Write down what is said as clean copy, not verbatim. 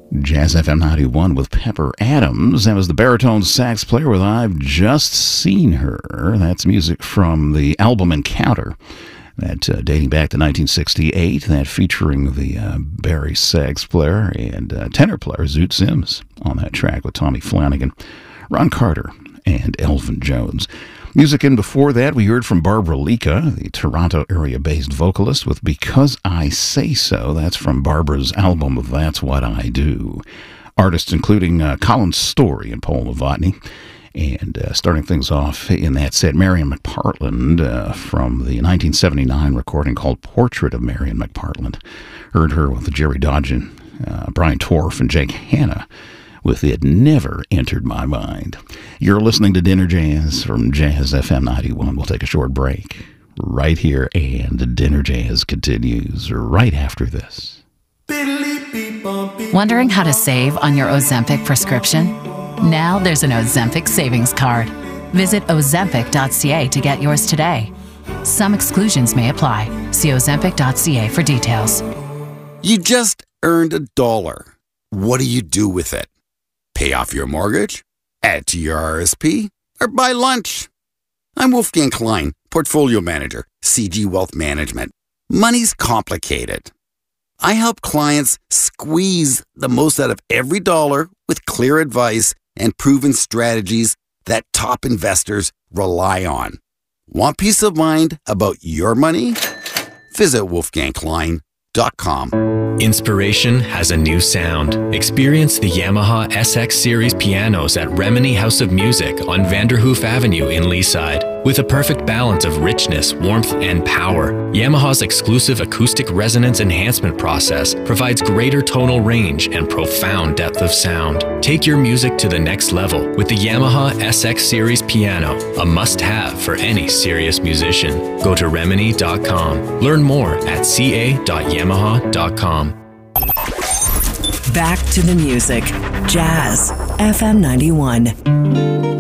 Jazz FM 91 with Pepper Adams. That was the baritone sax player with I've Just Seen Her. That's music from the album Encounter, that dating back to 1968, that featuring the bari sax player and tenor player Zoot Sims on that track with Tommy Flanagan, Ron Carter, and Elvin Jones. Music in before that, we heard from Barbara Lika, the Toronto area-based vocalist, with Because I Say So. That's from Barbara's album That's What I Do. Artists including Colin Story and Paul Novotny. And starting things off in that set, Marion McPartland from the 1979 recording called Portrait of Marion McPartland. Heard her with Jerry Dodgen, Brian Torf, and Jake Hanna with It Never Entered My Mind. You're listening to Dinner Jazz from Jazz FM 91. We'll take a short break right here, and Dinner Jazz continues right after this. Wondering how to save on your Ozempic prescription? Now there's an Ozempic savings card. Visit ozempic.ca to get yours today. Some exclusions may apply. See ozempic.ca for details. You just earned $1. What do you do with it? Pay off your mortgage? Add to your RSP? Or buy lunch? I'm Wolfgang Klein, Portfolio Manager, CG Wealth Management. Money's complicated. I help clients squeeze the most out of every dollar with clear advice and proven strategies that top investors rely on. Want peace of mind about your money? Visit wolfgangklein.com. Inspiration has a new sound. Experience the Yamaha SX Series pianos at Remini House of Music on Vanderhoof Avenue in Leaside. With a perfect balance of richness, warmth, and power, Yamaha's exclusive acoustic resonance enhancement process provides greater tonal range and profound depth of sound. Take your music to the next level with the Yamaha SX Series piano, a must-have for any serious musician. Go to Remini.com. Learn more at ca.yamaha.com. Back to the music. Jazz FM 91.